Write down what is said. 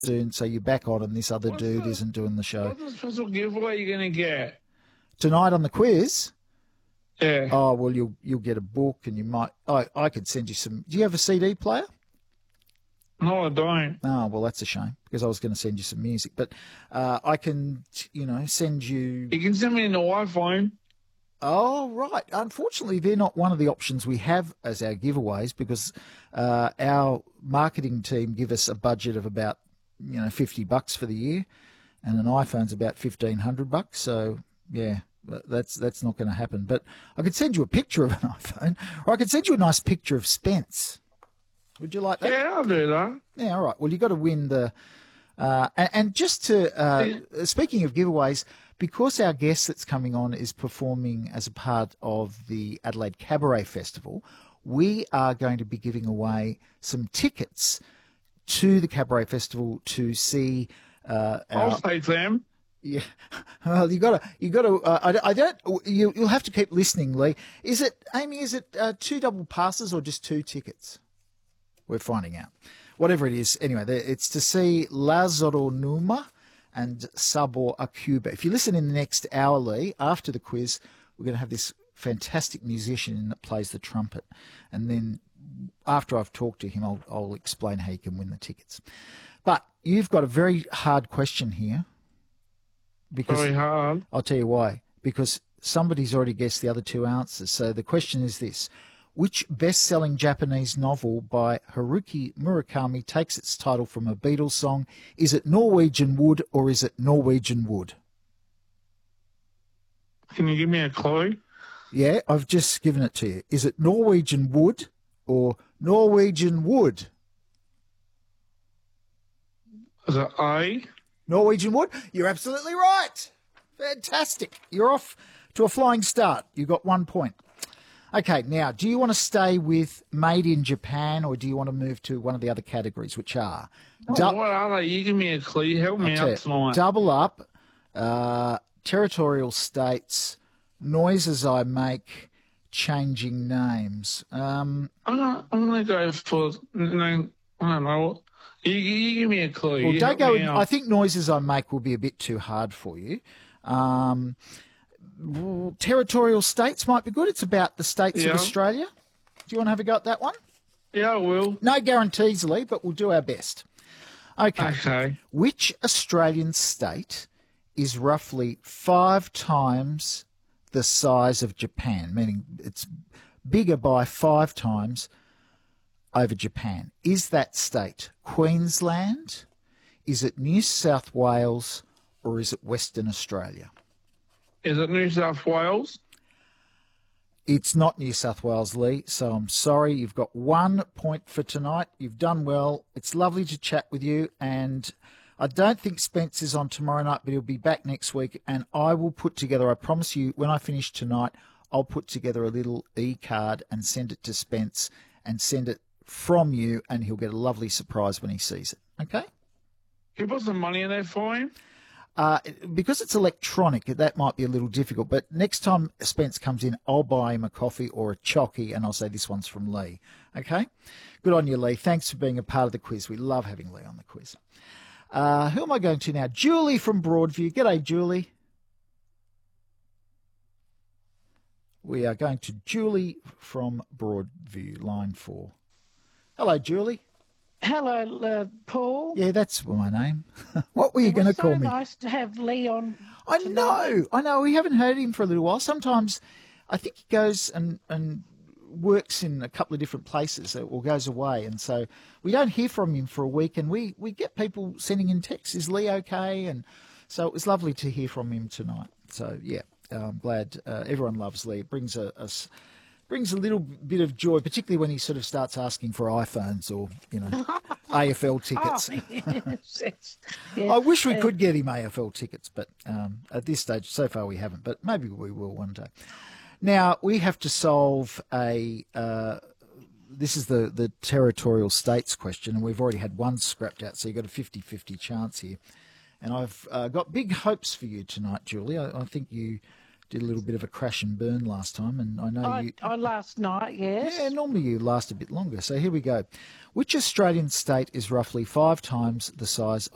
soon, so you're back on and this other dude isn't doing the show. What's the special giveaway you're going to get? Tonight on the quiz, Yeah. oh, well, you'll get a book and you might... I could send you some... Do you have a CD player? No, I don't. Oh, well, that's a shame because I was going to send you some music. But I can, send you... You can send me an iPhone. Oh, right. Unfortunately, they're not one of the options we have as our giveaways because our marketing team give us a budget of about, $50 for the year, and an iPhone's about $1,500. So, yeah, that's not going to happen. But I could send you a picture of an iPhone, or I could send you a nice picture of Spence. Would you like that? Yeah, I'll do that. Yeah, all right. Well, you've got to win the... and just to... speaking of giveaways... Because our guest that's coming on is performing as a part of the Adelaide Cabaret Festival, we are going to be giving away some tickets to the Cabaret Festival to see. I'll take them. Yeah, well, you'll have to keep listening, Lee. Is it, Amy? Is it 2 double passes or just 2 tickets? We're finding out. Whatever it is, anyway, it's to see Lazaro Numa and Sabor a Cuba. If you listen in the next hour, Lee, after the quiz, we're going to have this fantastic musician that plays the trumpet. And then after I've talked to him, I'll explain how you can win the tickets. But you've got a very hard question here. Very hard. I'll tell you why. Because somebody's already guessed the other 2 answers. So the question is this. Which best-selling Japanese novel by Haruki Murakami takes its title from a Beatles song? Is it Norwegian Wood or is it Norwegian Wood? Can you give me a clue? Yeah, I've just given it to you. Is it Norwegian Wood or Norwegian Wood? Is it A? Norwegian Wood? You're absolutely right. Fantastic. You're off to a flying start. You got 1 point. Okay, now, do you want to stay with Made in Japan or do you want to move to one of the other categories, which are... What are they? You give me a clue. Help me out tonight. Double Up, Territorial States, Noises I Make, Changing Names. I'm gonna go for... No, I don't know. You give me a clue. Well, don't go... I think Noises I Make will be a bit too hard for you. Territorial States might be good. It's about the states of Australia. Do you want to have a go at that one? Yeah, I will. No guarantees, Lee, but we'll do our best. Okay. Which Australian state is roughly 5 times the size of Japan, meaning it's bigger by 5 times over Japan? Is that state Queensland? Is it New South Wales? Or is it Western Australia? Is it New South Wales? It's not New South Wales, Lee, so I'm sorry. You've got 1 point for tonight. You've done well. It's lovely to chat with you, and I don't think Spence is on tomorrow night, but he'll be back next week, and I will put together, I promise you, when I finish tonight, I'll put together a little e-card and send it to Spence and send it from you, and he'll get a lovely surprise when he sees it, okay? Can you put some money in there for him? Because it's electronic, that might be a little difficult. But next time Spence comes in, I'll buy him a coffee or a chockey, and I'll say this one's from Lee. Okay? Good on you, Lee. Thanks for being a part of the quiz. We love having Lee on the quiz. Who am I going to now? Julie from Broadview. G'day, Julie. We are going to Julie from Broadview, line 4. Hello, Julie. Hello, Paul. Yeah, that's my name. What were you going to call me? It's so nice to have Lee on. I know. We haven't heard him for a little while. Sometimes I think he goes and works in a couple of different places or goes away. And so we don't hear from him for a week. And we get people sending in texts, is Lee okay? And so it was lovely to hear from him tonight. So, yeah, I'm glad everyone loves Lee. It brings brings a little bit of joy, particularly when he sort of starts asking for iPhones or, AFL tickets. I wish we could get him AFL tickets, but at this stage, so far we haven't, but maybe we will one day. Now, we have to solve this is the territorial states question, and we've already had one scrapped out, so you've got a 50-50 chance here. And I've got big hopes for you tonight, Julie. I think you did a little bit of a crash and burn last time, and I know you... last night, yes. Yeah, normally you last a bit longer. So here we go. Which Australian state is roughly 5 times the size